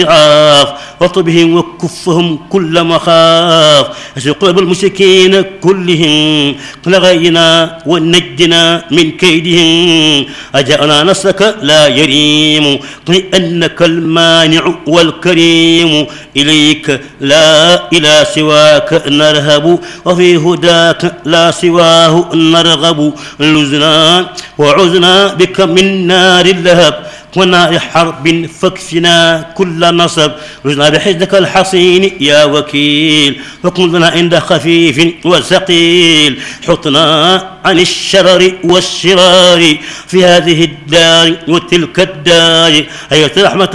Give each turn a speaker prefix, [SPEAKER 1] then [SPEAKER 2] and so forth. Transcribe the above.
[SPEAKER 1] وطبهم وكفهم كل مخاف قلب المشركين كلهم لغينا ونجنا من كيدهم أجاءنا نصرك لا يريم لأنك المانع والكريم إليك لا إلى سواك نرهب وفي هداك لا سواه نرغب لزنا وعزنا بك من نار اللهب ونار حرب فاكفنا كل نصب رزنا بحزنك الحصين يا وكيل وكن لنا عند خفيف وثقيل حطنا عن الشرر والشرار في هذه الدار وتلك الدار أية رحمة